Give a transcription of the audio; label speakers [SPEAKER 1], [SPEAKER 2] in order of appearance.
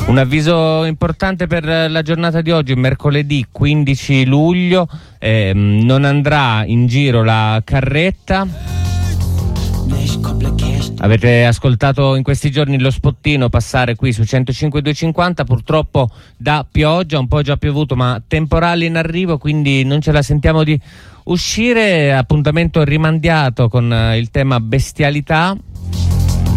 [SPEAKER 1] Un avviso importante per la giornata di oggi, mercoledì 15 luglio, non andrà in giro la carretta. Avete ascoltato in questi giorni lo spottino passare qui su 105.250, purtroppo da pioggia, un po' già piovuto ma temporale in arrivo, quindi non ce la sentiamo di uscire. Appuntamento rimandato con il tema bestialità.